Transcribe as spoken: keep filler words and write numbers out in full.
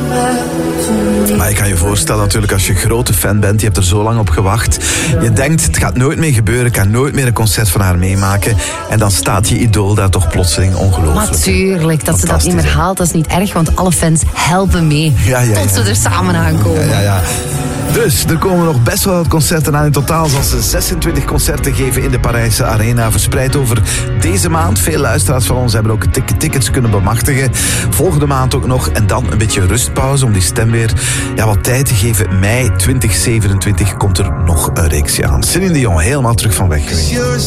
Maar je kan je voorstellen natuurlijk, als je grote fan bent, je hebt er zo lang op gewacht. Je denkt, het gaat nooit meer gebeuren, ik kan nooit meer een concert van haar meemaken. En dan staat je idool daar toch plotseling ongelooflijk. Natuurlijk, dat ze dat niet meer haalt, dat is niet erg, want alle fans helpen mee. Ja, ja, ja. Tot ze er samen aankomen. Ja, ja, ja. Dus er komen nog best wel wat concerten aan. In totaal zal ze zesentwintig concerten geven in de Parijse Arena, verspreid over deze maand. Veel luisteraars van ons hebben ook tik- tickets kunnen bemachtigen. Volgende maand ook nog. En dan een beetje rustpauze om die stem weer ja, wat tijd te geven. Mei twintig zevenentwintig komt er nog een reeksje aan. Céline Dion, helemaal terug van weg geweest.